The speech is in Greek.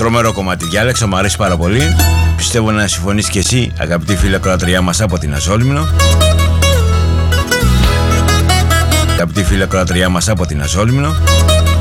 Τρομερό κομμάτι διάλεξα, μου αρέσει πάρα πολύ. Πιστεύω να συμφωνείς και εσύ, αγαπητή φίλη ακροατριά μας από την Αζόλυμνο. Αγαπητή φίλη ακροατριά μας από την Αζόλυμνο.